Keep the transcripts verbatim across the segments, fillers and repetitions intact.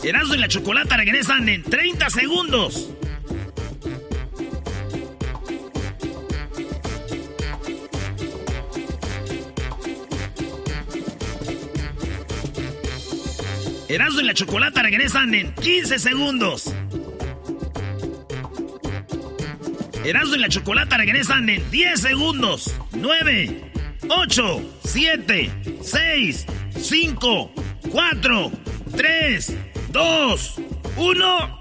Erasmo y la Chocolata regresan en treinta segundos. Erasmo y la Chocolata regresan en quince segundos. Erasmo y la Chocolata regresan en diez segundos. nueve, ocho, siete, seis, cinco, cuatro, tres, dos, uno.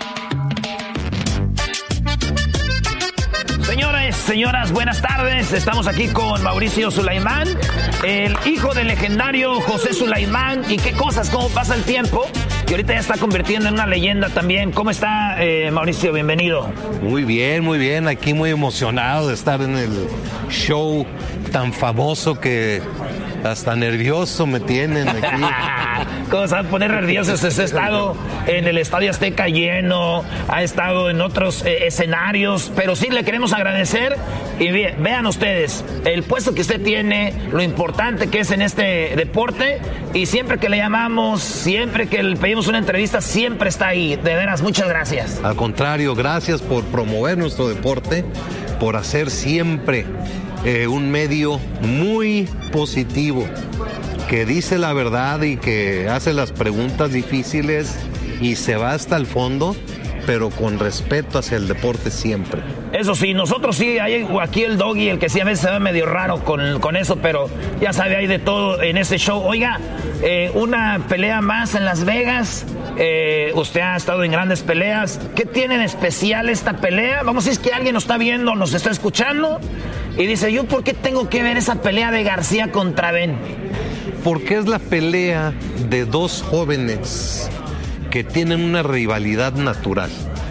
Señores, señoras, buenas tardes. Estamos aquí con Mauricio Sulaimán, el hijo del legendario José Sulaimán. ¿Y qué cosas? ¿Cómo pasa el tiempo? Y ahorita ya está convirtiendo en una leyenda también. ¿Cómo está, eh, Mauricio? Bienvenido. Muy bien, muy bien. Aquí muy emocionado de estar en el show tan famoso que hasta nervioso me tienen aquí. ¿Cómo se va a poner nerviosos? Ha estado en el Estadio Azteca lleno, ha estado en otros eh, escenarios, pero sí le queremos agradecer. Y ve, vean ustedes, el puesto que usted tiene, lo importante que es en este deporte, y siempre que le llamamos, siempre que le pedimos una entrevista, siempre está ahí. De veras, muchas gracias. Al contrario, gracias por promover nuestro deporte, por hacer siempre eh, un medio muy positivo, que dice la verdad y que hace las preguntas difíciles y se va hasta el fondo, pero con respeto hacia el deporte siempre. Eso sí, nosotros sí, hay aquí el Doggy, el que sí a veces se ve medio raro con, con eso, pero ya sabe, hay de todo en este show. Oiga, eh, una pelea más en Las Vegas, eh, usted ha estado en grandes peleas. ¿Qué tiene de especial esta pelea? Vamos a decir que alguien nos está viendo, nos está escuchando, y dice, ¿yo por qué tengo que ver esa pelea de García contra Ben? Porque es la pelea de dos jóvenes que tienen una rivalidad natural.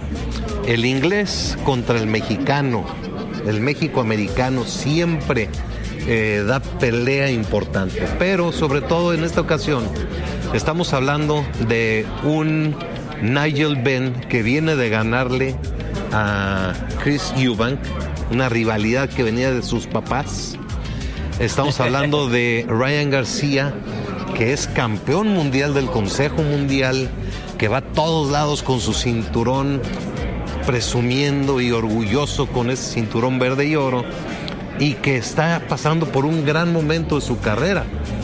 El inglés contra el mexicano, el México-americano siempre eh, da pelea importante, pero sobre todo en esta ocasión estamos hablando de un Nigel Benn que viene de ganarle a Chris Eubank, una rivalidad que venía de sus papás. Estamos hablando de Ryan García, que es campeón mundial del Consejo Mundial, que va a todos lados con su cinturón, presumiendo y orgulloso con ese cinturón verde y oro, y que está pasando por un gran momento de su carrera.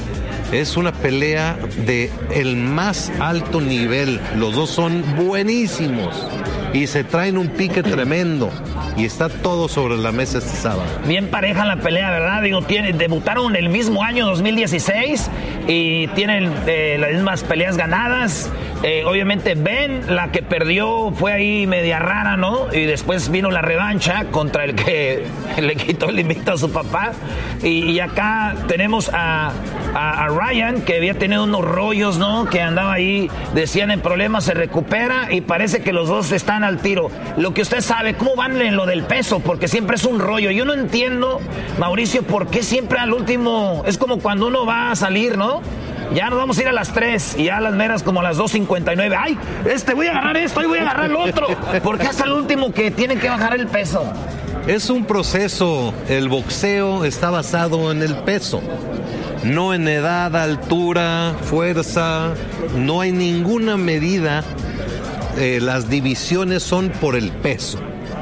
Es una pelea de el más alto nivel. Los dos son buenísimos y se traen un pique tremendo. Y está todo sobre la mesa este sábado. Bien pareja la pelea, ¿verdad? Digo, tiene, debutaron el mismo año dos mil dieciséis y tienen eh, las mismas peleas ganadas. Eh, obviamente Ben, la que perdió fue ahí media rara, ¿no? Y después vino la revancha contra el que le quitó el invicto a su papá. Y, y acá tenemos a, a, a Ryan, que había tenido unos rollos, ¿no? Que andaba ahí, decían en problemas, se recupera y parece que los dos están al tiro. Lo que usted sabe, ¿cómo van en lo del peso? Porque siempre es un rollo. Yo no entiendo, Mauricio, por qué siempre al último, es como cuando uno va a salir, ¿no? Ya nos vamos a ir a las tres y ya a las meras como a las dos cincuenta y nueve. ¡Ay! Este, voy a agarrar esto y voy a agarrar el otro. ¿Por qué hasta el último que tienen que bajar el peso? Es un proceso. El boxeo está basado en el peso. No en edad, altura, fuerza. No hay ninguna medida. Eh, las divisiones son por el peso.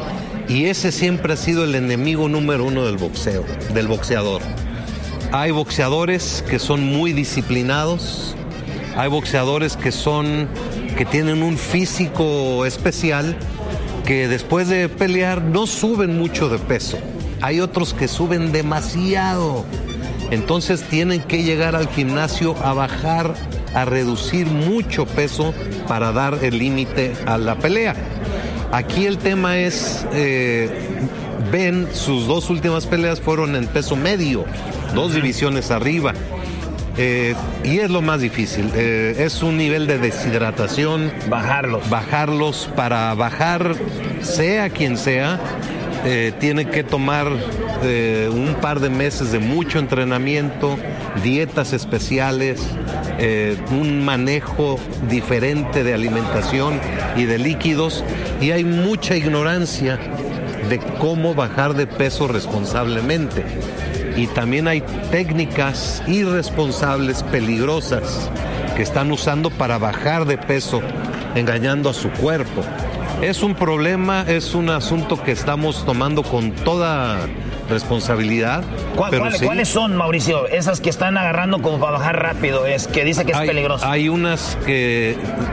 Y ese siempre ha sido el enemigo número uno del boxeo, del boxeador. Hay boxeadores que son muy disciplinados, hay boxeadores que son, que tienen un físico especial, que después de pelear no suben mucho de peso. Hay otros que suben demasiado. Entonces tienen que llegar al gimnasio a bajar, a reducir mucho peso para dar el límite a la pelea. Aquí el tema es, eh, Ben, sus dos últimas peleas fueron en peso medio, dos divisiones arriba. Eh, y es lo más difícil, eh, es un nivel de deshidratación. Bajarlos. Bajarlos, para bajar, sea quien sea, eh, tiene que tomar eh, un par de meses de mucho entrenamiento, dietas especiales, eh, un manejo diferente de alimentación y de líquidos, y hay mucha ignorancia de cómo bajar de peso responsablemente. Y también hay técnicas irresponsables, peligrosas, que están usando para bajar de peso, engañando a su cuerpo. Es un problema, es un asunto que estamos tomando con toda responsabilidad. ¿Cuál, pero cuál, sí, ¿Cuáles son, Mauricio? Esas que están agarrando como para bajar rápido, es que dice que es hay, peligroso. Hay unas que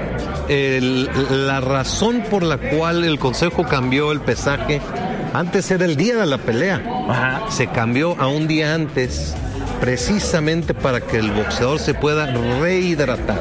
el, la razón por la cual el Consejo cambió el pesaje, antes era el día de la pelea. Ajá. Se cambió a un día antes, precisamente para que el boxeador se pueda rehidratar.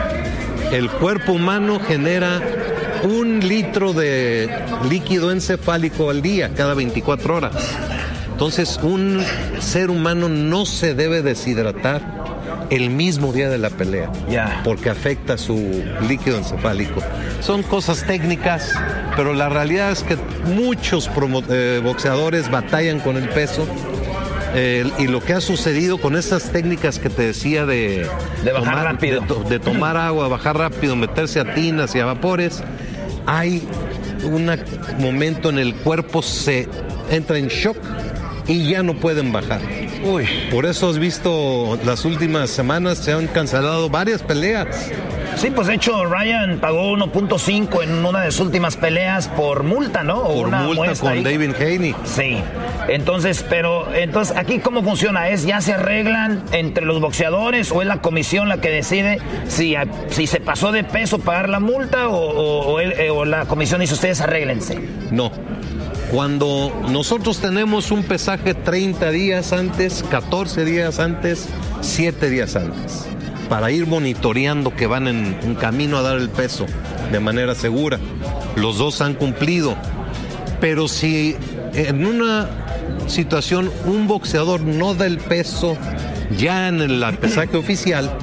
El cuerpo humano genera un litro de líquido encefálico al día, cada veinticuatro horas. Entonces, un ser humano no se debe deshidratar el mismo día de la pelea, yeah. porque afecta su líquido encefálico. Son cosas técnicas, pero la realidad es que muchos promo- eh, boxeadores batallan con el peso. Eh, y lo que ha sucedido con esas técnicas que te decía de, de bajar tomar, rápido, de, to, de tomar agua, bajar rápido, meterse a tinas y a vapores, hay un momento en el cuerpo se entra en shock y ya no pueden bajar. Uy. Por eso has visto las últimas semanas se han cancelado varias peleas. Sí, pues de hecho Ryan pagó uno punto cinco en una de sus últimas peleas por multa, ¿no? O Por una multa con ahí. David Haney. Sí. Entonces, pero entonces aquí cómo funciona, es ya se arreglan entre los boxeadores o es la comisión la que decide si, si se pasó de peso pagar la multa o, o, o, el, o la comisión dice ustedes arréglense. No. Cuando nosotros tenemos un pesaje treinta días antes, catorce días antes, siete días antes, para ir monitoreando que van en un camino a dar el peso de manera segura. Los dos han cumplido. Pero si en una situación un boxeador no da el peso ya en el pesaje oficial,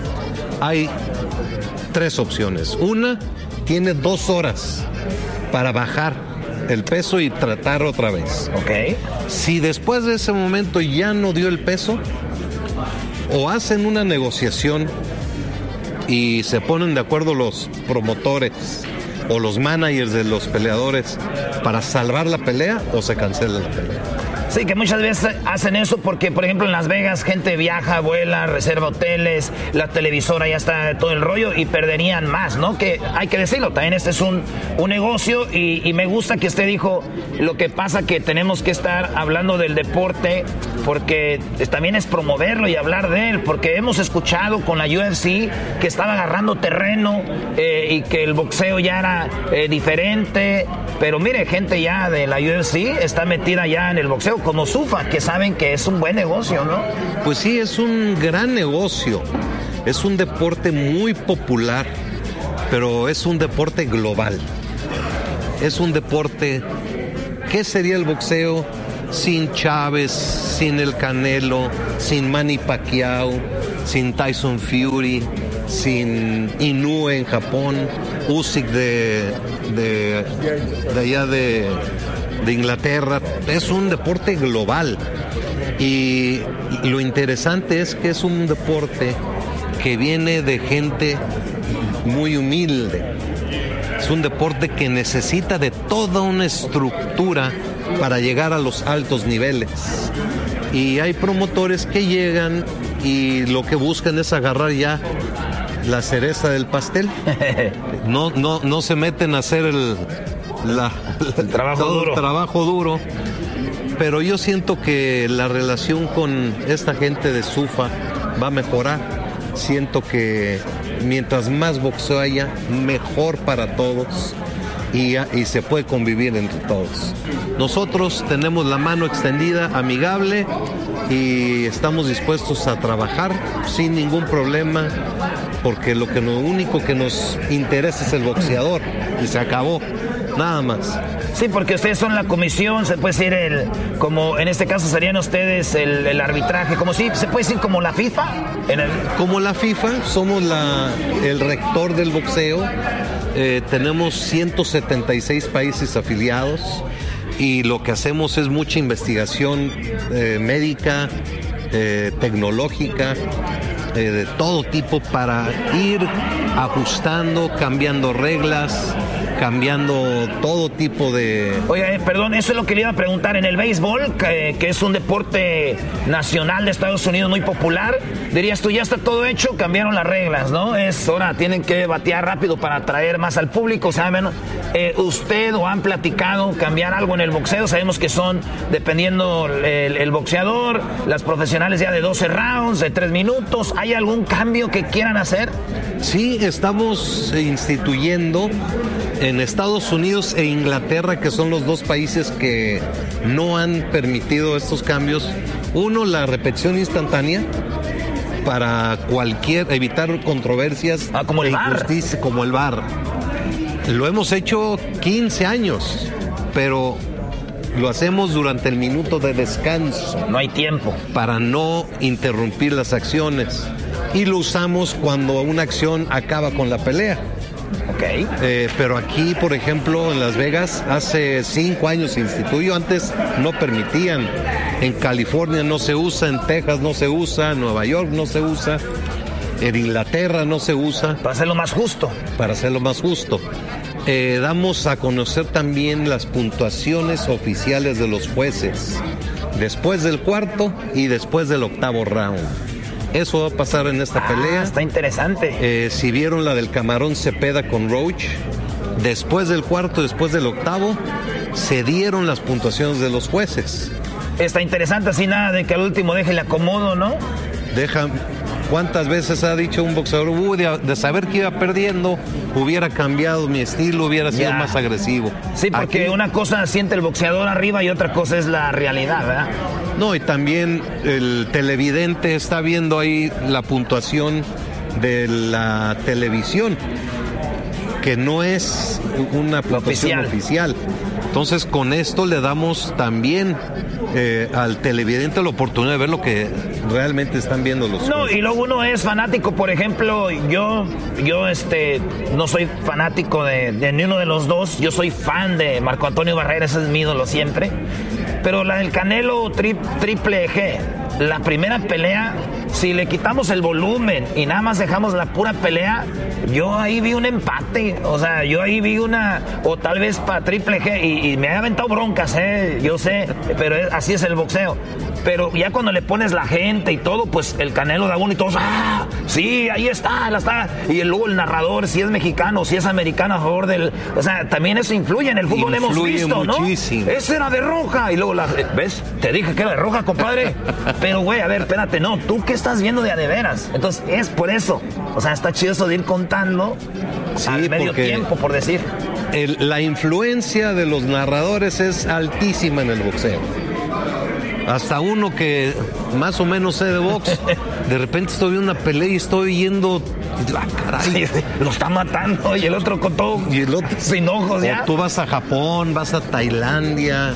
hay tres opciones. Una, tiene dos horas para bajar el peso y tratar otra vez. Ok. Si después de ese momento ya no dio el peso, o hacen una negociación y se ponen de acuerdo los promotores o los managers de los peleadores para salvar la pelea, o se cancela la pelea. Sí, que muchas veces hacen eso porque, por ejemplo, en Las Vegas gente viaja, vuela, reserva hoteles, la televisora ya está todo el rollo y perderían más, ¿no? Que hay que decirlo, también este es un, un negocio y, y me gusta que usted dijo lo que pasa que tenemos que estar hablando del deporte porque también es promoverlo y hablar de él, porque hemos escuchado con la U F C que estaba agarrando terreno eh, y que el boxeo ya era eh, diferente, pero mire, gente ya de la U F C está metida ya en el boxeo, como Zuffa, que saben que es un buen negocio, ¿no? Pues sí, es un gran negocio. Es un deporte muy popular, pero es un deporte global. Es un deporte... ¿Qué sería el boxeo sin Chávez, sin el Canelo, sin Manny Pacquiao, sin Tyson Fury, sin Inoue en Japón, Usyk de, de, de allá de... de Inglaterra? Es un deporte global y lo interesante es que es un deporte que viene de gente muy humilde. Es un deporte que necesita de toda una estructura para llegar a los altos niveles. Y hay promotores que llegan y lo que buscan es agarrar ya la cereza del pastel. No, no, no se meten a hacer el La, el trabajo todo duro. El trabajo duro. Pero yo siento que la relación con esta gente de Zuffa va a mejorar. Siento que mientras más boxeo haya, mejor para todos y, y se puede convivir entre todos. Nosotros tenemos la mano extendida, amigable, y estamos dispuestos a trabajar sin ningún problema, porque lo que lo único que nos interesa es el boxeador y se acabó. Nada más. Sí, porque ustedes son la comisión, se puede decir, el, como en este caso serían ustedes el, el arbitraje, como si se puede decir como la FIFA. En el... Como la FIFA, somos la, el rector del boxeo, eh, tenemos ciento setenta y seis países afiliados y lo que hacemos es mucha investigación eh, médica, eh, tecnológica, eh, de todo tipo para ir ajustando, cambiando reglas, cambiando todo tipo de... Oye, eh, perdón, eso es lo que le iba a preguntar. En el béisbol, que, que es un deporte nacional de Estados Unidos muy popular, dirías tú, ya está todo hecho, cambiaron las reglas, ¿no? Es ahora, tienen que batear rápido para atraer más al público, ¿saben? Eh, ¿Usted o han platicado cambiar algo en el boxeo? Sabemos que son, dependiendo el, el boxeador, las profesionales ya de doce rounds, de tres minutos. ¿Hay algún cambio que quieran hacer? Sí, estamos instituyendo en Estados Unidos e Inglaterra, que son los dos países que no han permitido estos cambios. Uno, la repetición instantánea para cualquier, evitar controversias ah, como el e V A R. injusticia, como el V A R. Lo hemos hecho quince años, pero lo hacemos durante el minuto de descanso. No hay tiempo. Para no interrumpir las acciones. Y lo usamos cuando una acción acaba con la pelea. Ok. Eh, pero aquí, por ejemplo, en Las Vegas, hace cinco años se instituyó, antes no permitían. En California no se usa, en Texas no se usa, en Nueva York no se usa, en Inglaterra no se usa. Para hacerlo más justo. Para hacerlo más justo. Eh, damos a conocer también las puntuaciones oficiales de los jueces, después del cuarto y después del octavo round. Eso va a pasar en esta ah, pelea. Está interesante. Eh, si vieron la del Camarón Cepeda con Roach, después del cuarto, después del octavo, se dieron las puntuaciones de los jueces. Está interesante, así nada de que al último deje el acomodo, ¿no? Deja, ¿cuántas veces ha dicho un boxeador, uh, de, de saber que iba perdiendo, hubiera cambiado mi estilo, hubiera sido ya. más agresivo? Sí, porque aquí, una cosa siente el boxeador arriba y otra cosa es la realidad, ¿verdad? No, y también el televidente está viendo ahí la puntuación de la televisión, que no es una puntuación oficial. oficial. Entonces, con esto le damos también eh, al televidente la oportunidad de ver lo que realmente están viendo los No, jueces. y luego uno es fanático, por ejemplo, yo, yo este, no soy fanático de, de ni uno de los dos, yo soy fan de Marco Antonio Barrera, ese es mi ídolo siempre. Pero la del Canelo tri, Triple G, la primera pelea, si le quitamos el volumen y nada más dejamos la pura pelea, yo ahí vi un empate, o sea, yo ahí vi una, o tal vez para Triple G, y, y me ha aventado broncas, eh, yo sé, pero es, así es el boxeo. Pero ya cuando le pones la gente y todo, pues el Canelo da uno y todos, ¡ah! Sí, ahí está, la está. Y luego el narrador, si es mexicano, si es americano a favor del... O sea, también eso influye en el fútbol, hemos visto, muchísimo. ¿no? Ese era de roja. Y luego, la, ¿ves? Te dije que era de roja, compadre. Pero, güey, a ver, espérate, no, ¿tú qué estás viendo de a de veras? Entonces, es por eso. O sea, está chido eso de ir contando sí, al medio tiempo, por decir. El, la influencia de los narradores es altísima en el boxeo. Hasta uno que más o menos sé de box, de repente estoy viendo una pelea y estoy yendo, ah, caray, sí, lo está matando y el otro con todo y el otro, sin ojos ya. O tú vas a Japón, vas a Tailandia,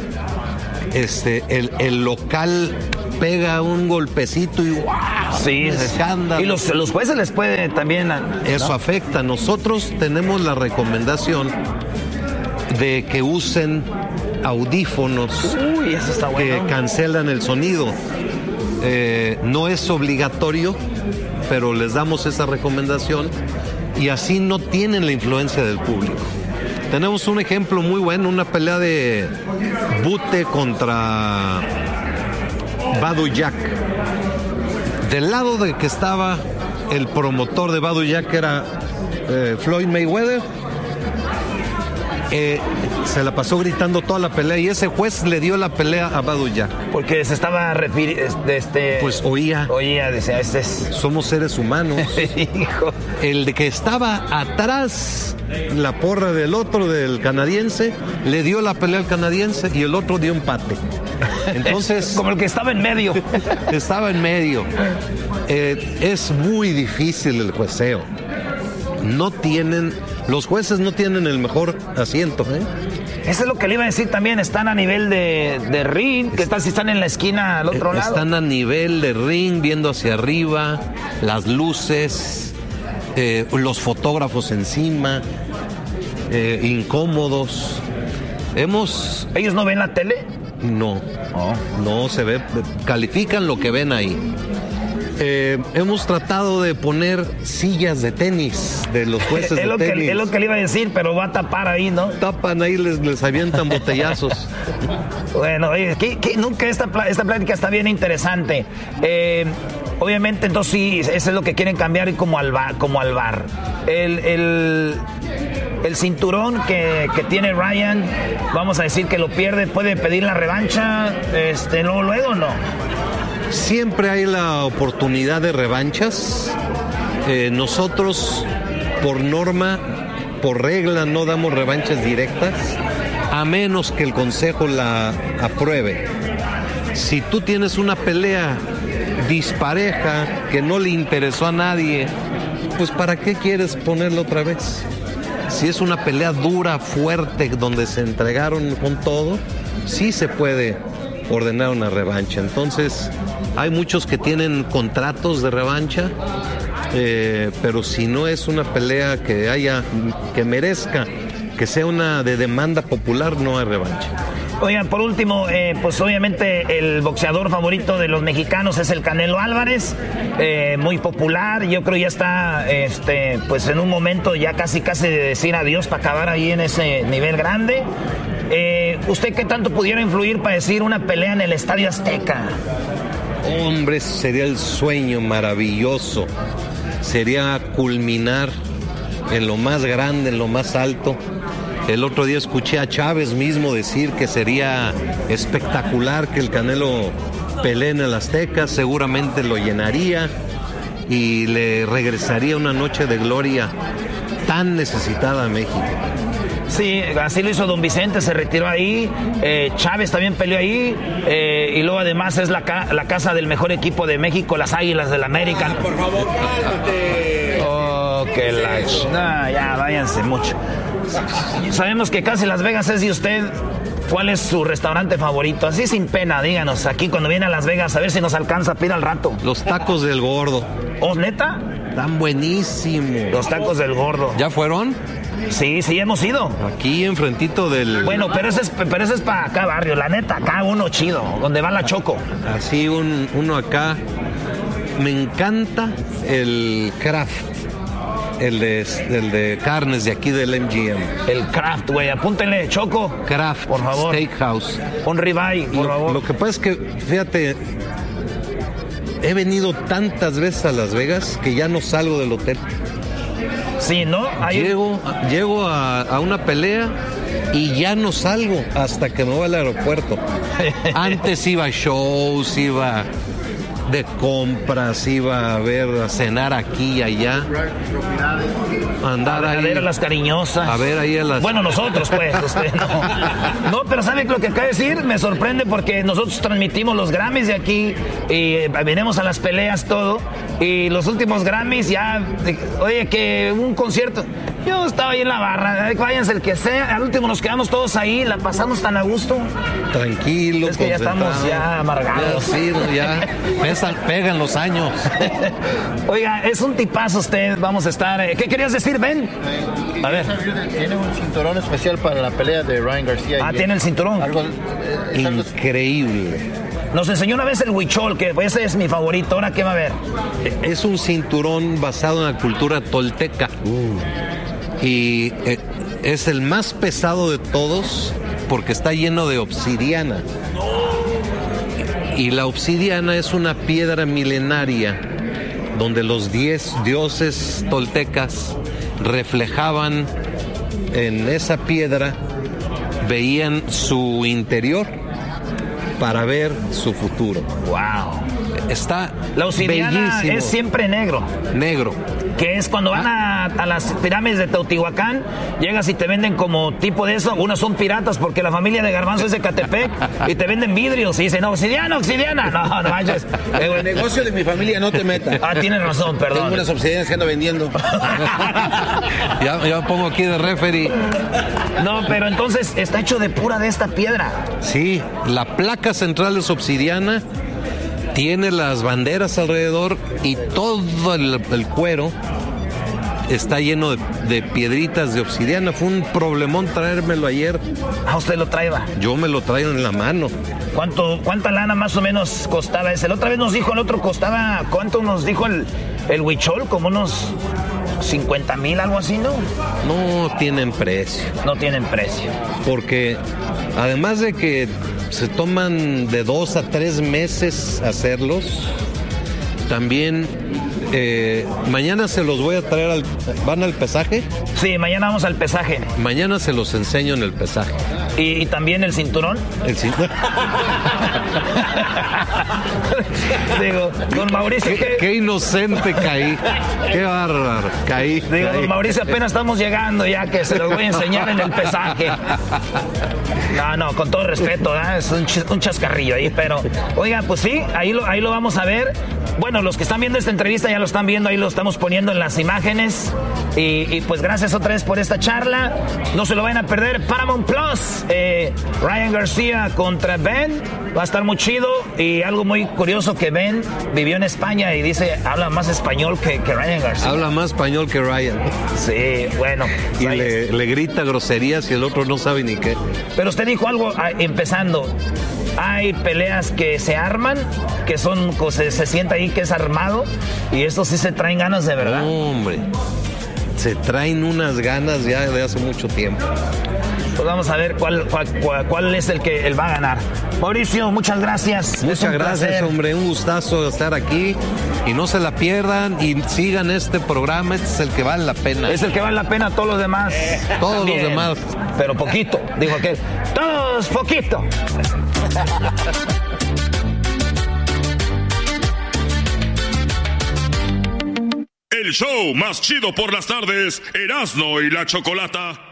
este, el, el local pega un golpecito y ¡wow! Sí, escándalo. Y los, los jueces les puede también... ¿no? Eso afecta. Nosotros tenemos la recomendación de que usen audífonos. Uy, eso está bueno. Que cancelan el sonido. Eh, no es obligatorio, pero les damos esa recomendación y así no tienen la influencia del público. Tenemos un ejemplo muy bueno, una pelea de Bute contra Badou Jack. Del lado de que estaba el promotor de Badou Jack, era eh, Floyd Mayweather. Eh, se la pasó gritando toda la pelea y ese juez le dio la pelea a Badou Jack. Porque se estaba refiriendo, este... Pues oía. Oía, decía, este es... Somos seres humanos. Hijo. El de que estaba atrás, la porra del otro, del canadiense, le dio la pelea al canadiense y el otro dio empate. Entonces... Como el que estaba en medio. Estaba en medio. Eh, es muy difícil el jueceo. No tienen... Los jueces no tienen el mejor asiento, ¿eh? Eso es lo que le iba a decir también. Están a nivel de, de ring. ¿Qué tal si están en la esquina al otro lado? Están a nivel de ring, viendo hacia arriba, las luces, eh, los fotógrafos encima, eh, incómodos. Hemos... ¿Ellos no ven la tele? No, oh. no se ve. Califican lo que ven ahí. Eh, hemos tratado de poner sillas de tenis de los jueces es, lo de que, tenis. es lo que le iba a decir, pero va a tapar ahí, ¿no? Tapan ahí, les, les avientan botellazos. Bueno, oye, que, que nunca esta, esta plática está bien interesante. Eh, obviamente, entonces sí, eso es lo que quieren cambiar como al bar. Como al bar. El, el, el cinturón que, que tiene Ryan, vamos a decir que lo pierde, puede pedir la revancha, este, luego, luego no. Siempre hay la oportunidad de revanchas. Eh, nosotros, por norma, por regla, no damos revanchas directas, a menos que el consejo la apruebe. Si tú tienes una pelea dispareja que no le interesó a nadie, pues ¿para qué quieres ponerla otra vez? Si es una pelea dura, fuerte, donde se entregaron con todo, sí se puede ordenar una revancha. Entonces, hay muchos que tienen contratos de revancha, eh, pero si no es una pelea que haya, que merezca, que sea una de demanda popular, no hay revancha. Oigan, por último, eh, pues obviamente el boxeador favorito de los mexicanos es el Canelo Álvarez, eh, muy popular. Yo creo ya está, este, pues en un momento ya casi casi de decir adiós para acabar ahí en ese nivel grande. Eh, ¿Usted qué tanto pudiera influir para decir una pelea en el Estadio Azteca? Hombre, sería el sueño maravilloso. Sería culminar en lo más grande, en lo más alto. El otro día escuché a Chávez mismo decir que sería espectacular que el Canelo pelee en el Azteca, seguramente lo llenaría y le regresaría una noche de gloria tan necesitada a México. Sí, así lo hizo Don Vicente, se retiró ahí, eh, Chávez también peleó ahí, eh, y luego además es la, ca- la casa del mejor equipo de México, las Águilas del América. Ah, por favor, cálmate. Oh, que la... No, ya, váyanse mucho. Sabemos que casi Las Vegas es de usted. ¿Cuál es su restaurante favorito? Así sin pena, díganos, aquí cuando viene a Las Vegas, a ver si nos alcanza a pedir al rato. Los tacos del Gordo. ¿Oh, neta? Están buenísimos. Los tacos del Gordo. ¿Ya fueron? Sí, sí, hemos ido. Aquí enfrentito del... Bueno, pero ese es, pero ese es para acá, barrio. La neta, acá uno chido, donde va la Choco. Así un, uno acá. Me encanta el Kraft. El de, el de carnes de aquí del M G M. El Kraft, güey. Apúntenle, Choco. Kraft, por favor. Steakhouse. Un ribeye, por lo, favor. Lo que pasa es que, fíjate, he venido tantas veces a Las Vegas que ya no salgo del hotel. Sí, ¿no? Hay... Llego, llego a, a una pelea y ya no salgo hasta que me voy al aeropuerto. Antes iba a shows, iba de compras, iba a ver, a cenar aquí y allá. Andar a, ahí. A ver a las cariñosas. A ver ahí a las... Bueno, nosotros, pues, usted no. No, pero ¿sabe lo que acaba de decir? Me sorprende porque nosotros transmitimos los Grammys de aquí y eh, venimos a las peleas, todo. Y los últimos Grammys ya... Oye, que un concierto... Yo estaba ahí en la barra, váyanse el que sea. Al último nos quedamos todos ahí, la pasamos tan a gusto. Tranquilo, es que ya estamos ya amargados. Ya, sí, ya pesan, pegan los años. Oiga, es un tipazo usted, vamos a estar... ¿Qué querías decir, Ben? A ver. Tiene un cinturón especial para la pelea de Ryan García. Ah, tiene el cinturón. Algo, eh, Increíble. Nos enseñó una vez el huichol, que ese es mi favorito. ¿Ahora qué va a haber? Es un cinturón basado en la cultura tolteca. Uh. Y eh, es el más pesado de todos porque está lleno de obsidiana. Y la obsidiana es una piedra milenaria donde los diez dioses toltecas reflejaban en esa piedra, veían su interior para ver su futuro. Wow. Está la obsidiana bellísimo. Es siempre negro. Negro. Que es cuando van a, a las pirámides de Teotihuacán, llegas y te venden como tipo de eso. Unos son piratas porque la familia de Garbanzo es de Catepec y te venden vidrios y dicen, no, obsidiana, obsidiana. No, no manches. En el negocio de mi familia no te metas. Ah, tienes razón, perdón. Tengo unas obsidianas que ando vendiendo. ya, ya pongo aquí de referee. No, pero entonces está hecho de pura de esta piedra. Sí, la placa central es obsidiana. Tiene las banderas alrededor y todo el, el cuero está lleno de, de piedritas de obsidiana. Fue un problemón traérmelo ayer. Ah, usted lo traía. Yo me lo traigo en la mano. ¿Cuánto, ¿Cuánta lana más o menos costaba ese? La otra vez nos dijo, el otro costaba, ¿cuánto nos dijo el, el huichol? Como unos cincuenta mil, algo así, ¿no? No tienen precio. No tienen precio. Porque además de que se toman de dos a tres meses hacerlos, también eh, mañana se los voy a traer al... ¿Van al pesaje? Sí, mañana vamos al pesaje. Mañana se los enseño en el pesaje. ¿Y, y también el cinturón? El cinturón. Digo, don Mauricio... Qué, ¿qué? qué inocente caí. Qué bárbaro. Caí. Digo, caí. Don Mauricio, apenas estamos llegando ya, que se los voy a enseñar en el pesaje. No, no, con todo respeto, ¿eh? Es un, ch- un chascarrillo ahí, pero... Oiga, pues sí, ahí lo, ahí lo vamos a ver. Bueno, los que están viendo esta entrevista ya lo están viendo, ahí lo estamos poniendo en las imágenes. Y, y pues gracias otra vez por esta charla. No se lo vayan a perder. Paramount Plus, eh, Ryan García contra Ben. Va a estar muy chido. Y algo muy curioso, que Ben vivió en España y dice, habla más español que, que Ryan García. Habla más español que Ryan. Sí, bueno. Y le, le grita groserías y el otro no sabe ni qué. Pero usted dijo algo ah, empezando. Hay peleas que se arman, que son, se, se siente ahí que es armado, y estos sí se traen ganas de verdad. No, hombre, se traen unas ganas ya de hace mucho tiempo. Pues vamos a ver cuál, cuál, cuál, cuál es el que él va a ganar. Mauricio, muchas gracias. Muchas gracias, placer. hombre, un gustazo estar aquí. Y no se la pierdan y sigan este programa, este es el que vale la pena. Es el que vale la pena, todos los demás. Todos también, los demás. Pero poquito, dijo aquel. Todos poquito. El show más chido por las tardes, Erasmo y la Chocolata.